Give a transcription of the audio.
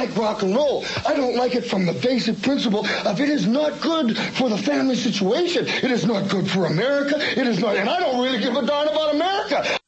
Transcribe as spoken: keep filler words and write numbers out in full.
like rock and roll. I don't like it from the basic principle of it is not good for the family situation. It is not good for America. It is not, and I don't really give a darn about America.